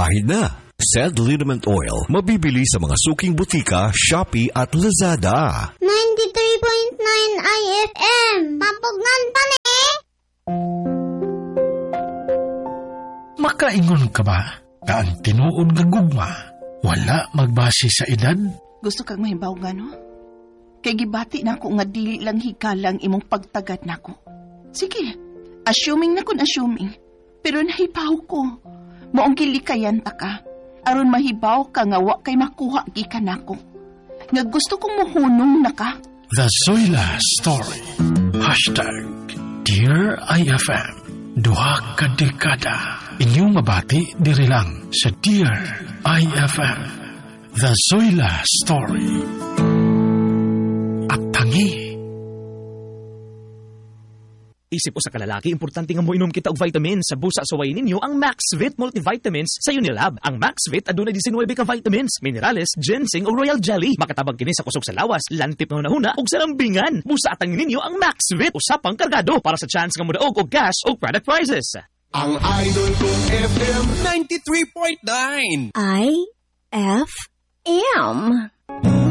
Pahid na. Sand Liniment Oil, mabibili sa mga suking butika, Shopee at Lazada. 93.9 IFM. Mapugnan pa ni. Makaingon ka ba? Kaan tinuod nga gugma. Wala magbase sa edad. Gusto kang mahibaw nga, no? Kay gibati na ako nga dili lang hikalang imong pagtagad na ko. Sige, assuming na kun assuming. Pero nahibaw ko. Maong gilikayan ta ka. Aron mahibaw ka nga wa kay makuha gikan nako. Nga gusto kong muhunong na ka. The Zoila Story. #Dear IFM. Duha ka dekada. Inyong mabati diri lang sa Dear IFM. The Zoila Story. At tangi. Isip o sa kalalaki, importante nga mo inom kita og vitamins. Sa busa sa way ninyo ang Maxvit Multivitamins sa Unilab. Ang Maxvit adunay 19 ka vitamins, minerales, ginseng o royal jelly. Makatabang kini sa kusog sa lawas, lantip na hunahuna ug sa lambingan. Busa atangin ninyo ang Maxvit, usapang kargado para sa chance nga modaog og gas o product prizes. Ang idol kong FM 93.9 IFM.